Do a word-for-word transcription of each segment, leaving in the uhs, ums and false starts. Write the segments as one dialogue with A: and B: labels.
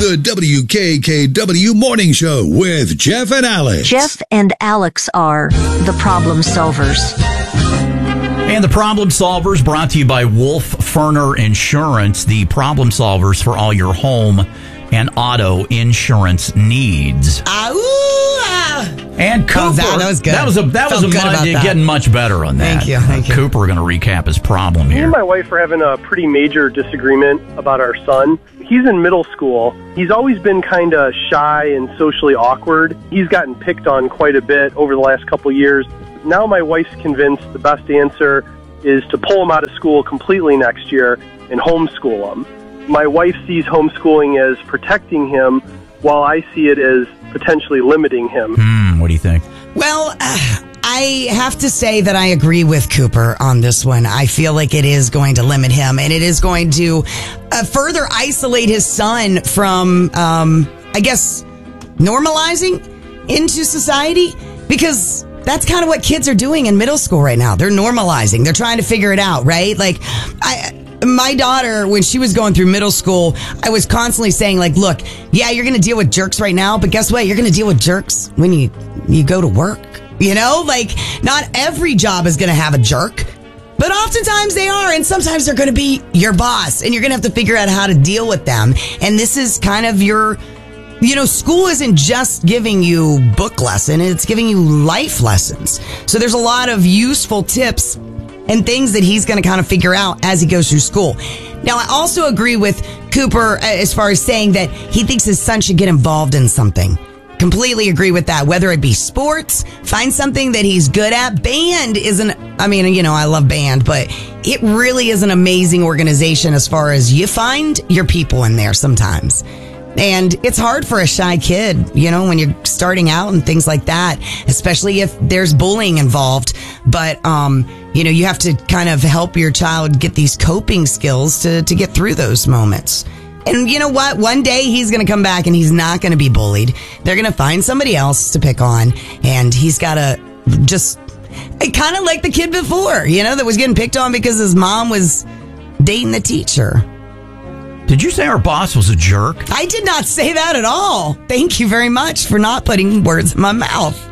A: The W K K W Morning Show with Jeff and Alex.
B: Jeff and Alex are the problem solvers.
C: And the Problem Solvers brought to you by Wolf Ferner Insurance, the problem solvers for all your home and auto insurance needs.
D: Ah,
C: and Cooper,
D: oh, that, that was good.
C: That was a that
D: Felt
C: was a
D: good about that.
C: getting much better on that.
D: Thank you, thank you.
C: Cooper, going to recap his problem
E: Me
C: here.
E: and my wife are having a pretty major disagreement about our son. He's in middle school. He's always been kind of shy and socially awkward. He's gotten picked on quite a bit over the last couple years. Now my wife's convinced the best answer is to pull him out of school completely next year and homeschool him. My wife sees homeschooling as protecting him, while I see it as potentially limiting him.
C: Hmm, what do you think?
D: Well, uh, I have to say that I agree with Cooper on this one. I feel like it is going to limit him, and it is going to uh, further isolate his son from, um, I guess, normalizing into society, because that's kind of what kids are doing in middle school right now. They're normalizing. They're trying to figure it out, right? Like, I... My daughter, when she was going through middle school, I was constantly saying, like, look, yeah, you're going to deal with jerks right now, but guess what? You're going to deal with jerks when you, you go to work. You know, like, not every job is going to have a jerk, but oftentimes they are, and sometimes they're going to be your boss, and you're going to have to figure out how to deal with them. And this is kind of your, you know, school isn't just giving you book lesson, it's giving you life lessons. So there's a lot of useful tips and things that he's going to kind of figure out as he goes through school. Now, I also agree with Cooper as far as saying that he thinks his son should get involved in something. Completely agree with that. Whether it be sports, find something that he's good at. Band isn't, I mean, you know, I love band, but it really is an amazing organization as far as you find your people in there sometimes. And it's hard for a shy kid, you know, when you're starting out and things like that, especially if there's bullying involved. But, um, you know, you have to kind of help your child get these coping skills to, to get through those moments. And you know what? One day he's going to come back and he's not going to be bullied. They're going to find somebody else to pick on. And he's got to just, kind of like the kid before, you know, that was getting picked on because his mom was dating the teacher.
C: Did you say our boss was a jerk?
D: I did not say that at all. Thank you very much for not putting words in my mouth.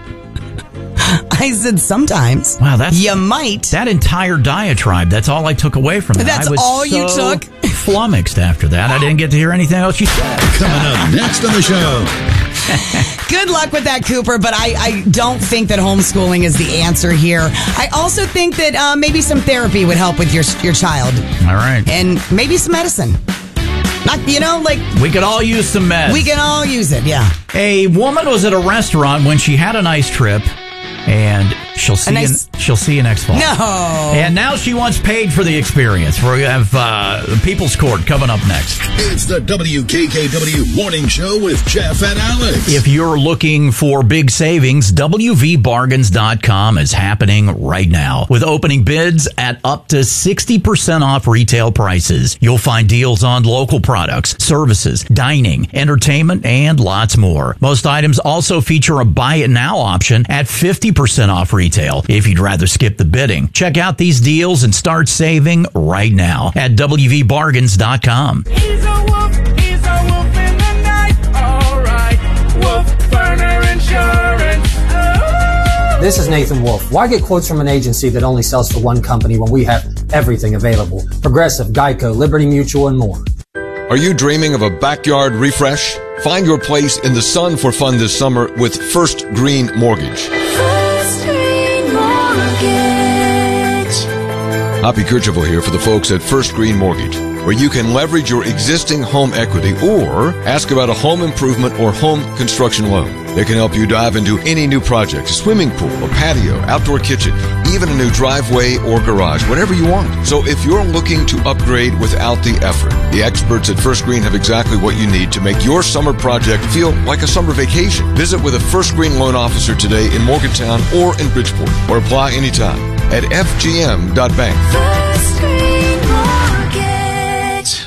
D: I said sometimes.
C: Wow, that's
D: you might.
C: That entire diatribe. That's all I took away from that.
D: That's
C: I was
D: all
C: so
D: you took.
C: Flummoxed after that. I didn't get to hear anything else you said.
A: Coming up next on the show.
D: Good luck with that, Cooper, but I, I don't think that homeschooling is the answer here. I also think that uh, maybe some therapy would help with your your child.
C: All right.
D: And maybe some medicine. Not, you know, like...
C: We could all use some meds.
D: We can all use it, yeah.
C: A woman was at a restaurant when she had a nice trip, and she'll see
D: nice...
C: you, she'll see you next fall.
D: No.
C: And now she wants paid for the experience. We have uh, the People's Court coming up next.
A: It's the W K K W Morning Show with Jeff and Alex.
C: If you're looking for big savings, W V bargains dot com is happening right now with opening bids at up to sixty percent off retail prices. You'll find deals on local products, services, dining, entertainment, and lots more. Most items also feature a buy it now option at fifty percent off retail if you'd rather skip the bidding. Check out these deals and start saving right now at W V bargains dot com.
F: He's a wolf, he's a wolf in the night. All right, Wolf Ferner Insurance. Oh.
G: This is Nathan Wolf. Why get quotes from an agency that only sells for one company when we have everything available? Progressive, Geico, Liberty Mutual, and more.
H: Are you dreaming of a backyard refresh? Find your place in the sun for fun this summer with First Green Mortgage.
I: First Green Mortgage.
H: Hoppy Kercheval here for the folks at First Green Mortgage, where you can leverage your existing home equity or ask about a home improvement or home construction loan. They can help you dive into any new project, a swimming pool, a patio, outdoor kitchen, even a new driveway or garage, whatever you want. So if you're looking to upgrade without the effort, the experts at First Green have exactly what you need to make your summer project feel like a summer vacation. Visit with a First Green loan officer today in Morgantown or in Bridgeport, or apply anytime at f g m dot bank.
I: First Green Mortgage.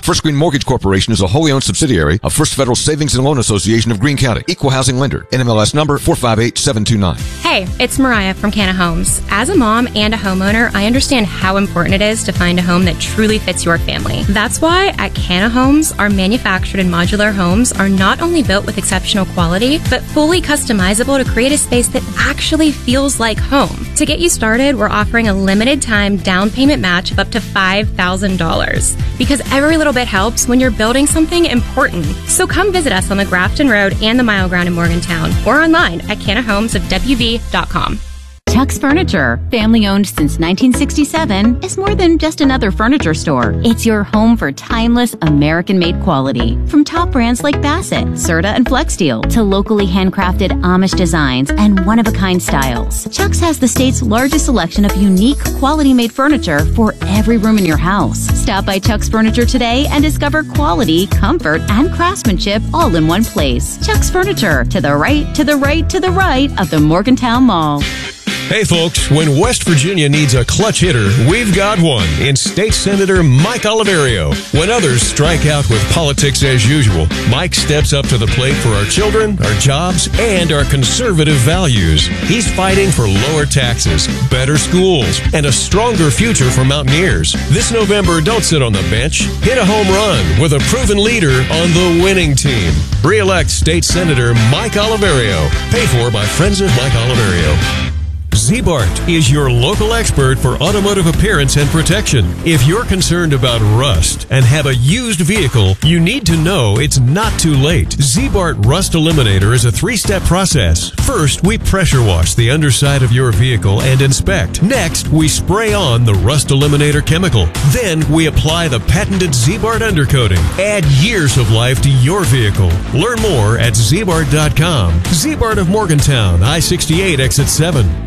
H: First Green Mortgage Corporation is a wholly owned subsidiary of First Federal Savings and Loan Association of Greene County. Equal housing lender. N M L S number four five eight seven two nine.
J: Hey, it's Mariah from Canna Homes. As a mom and a homeowner, I understand how important it is to find a home that truly fits your family. That's why at Canna Homes, our manufactured and modular homes are not only built with exceptional quality, but fully customizable to create a space that actually feels like home. To get you started, we're offering a limited time down payment match of up to five thousand dollars because every little bit helps when you're building something important. So come visit us on the Grafton Road and the Mile Ground in Morgantown or online at canna homes of w v dot com.
K: Chuck's Furniture, family owned since nineteen sixty-seven, is more than just another furniture store. It's your home for timeless American-made quality. From top brands like Bassett, Serta, and Flexsteel to locally handcrafted Amish designs and one-of-a-kind styles, Chuck's has the state's largest selection of unique, quality-made furniture for every room in your house. Stop by Chuck's Furniture today and discover quality, comfort, and craftsmanship all in one place. Chuck's Furniture, to the right, to the right, to the right of the Morgantown Mall.
L: Hey folks, when West Virginia needs a clutch hitter, we've got one in State Senator Mike Oliverio. When others strike out with politics as usual, Mike steps up to the plate for our children, our jobs, and our conservative values. He's fighting for lower taxes, better schools, and a stronger future for Mountaineers. This November, don't sit on the bench. Hit a home run with a proven leader on the winning team. Re-elect State Senator Mike Oliverio. Paid for by Friends of Mike Oliverio. Z-Bart is your local expert for automotive appearance and protection. If you're concerned about rust and have a used vehicle, you need to know it's not too late. Z-Bart Rust Eliminator is a three-step process. First, we pressure wash the underside of your vehicle and inspect. Next, we spray on the Rust Eliminator chemical. Then, we apply the patented Z-Bart undercoating. Add years of life to your vehicle. Learn more at z bart dot com. Z-Bart of Morgantown, I sixty-eight, exit seven.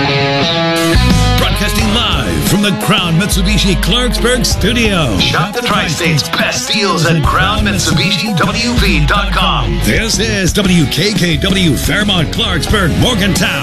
A: Broadcasting live from the Crown Mitsubishi Clarksburg studio.
M: Shop the Tri-State's best deals at Crown Mitsubishi W V dot com.
A: This is W K K W Fairmont, Clarksburg, Morgantown.